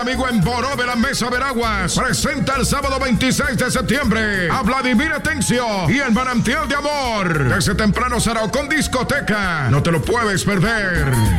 amigo en Boró de la Mesa Veraguas presenta el sábado 26 de septiembre a Vladimir Atencio y el Manantial de Amor. Desde temprano será con discoteca. No te lo puedes perder.